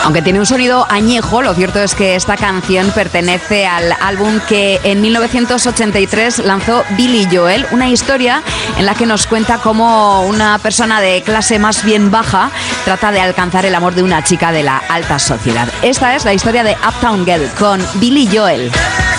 Aunque tiene un sonido añejo, lo cierto es que esta canción pertenece al álbum que en 1983 lanzó Billy Joel, una historia en la que nos cuenta cómo una persona de clase más bien baja trata de alcanzar el amor de una chica de la alta sociedad. Esta es la historia de Uptown Girl con Billy Joel.